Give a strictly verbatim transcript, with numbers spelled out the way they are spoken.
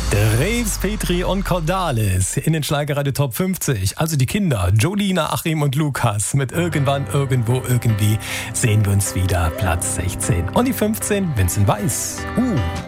Drews, Petri und Cordalis in den Schlagerradio Top fünfzig. Also die Kinder, Jolina, Achim und Lukas. Mit Irgendwann, Irgendwo, Irgendwie sehen wir uns wieder. Platz sechzehn. Und die fünfzehn, Vincent Weiss. Uh.